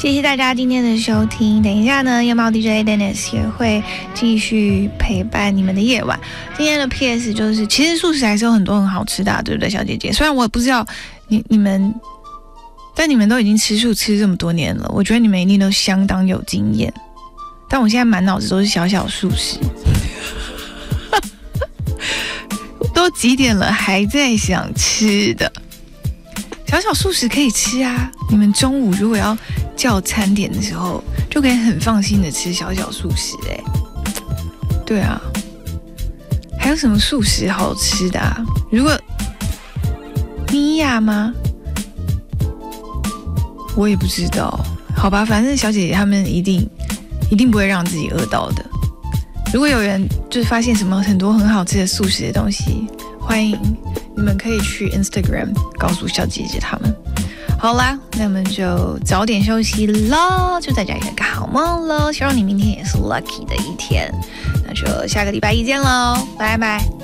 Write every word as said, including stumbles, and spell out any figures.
谢谢大家今天的收听。等一下呢，夜猫 D J Dennis 也会继续陪伴你们的夜晚。今天的 P S 就是，其实素食还是有很多很好吃的、啊，对不对，小姐姐？虽然我也不知道你你们，但你们都已经吃素吃这么多年了，我觉得你们一定都相当有经验。但我现在满脑子都是小小素食，都几点了还在想吃的。小小素食可以吃啊！你们中午如果要叫餐点的时候，就可以很放心的吃小小素食哎、欸。对啊，还有什么素食好吃的啊？如果米娅吗？我也不知道。好吧，反正小姐姐她们一定一定不会让自己饿到的。如果有人就是发现什么很多很好吃的素食的东西，欢迎你们可以去 Instagram 告诉小姐姐她们。好啦，那我们就早点休息咯，就在家有个好梦咯。希望你明天也是 lucky 的一天，那就下个礼拜一见咯，拜拜。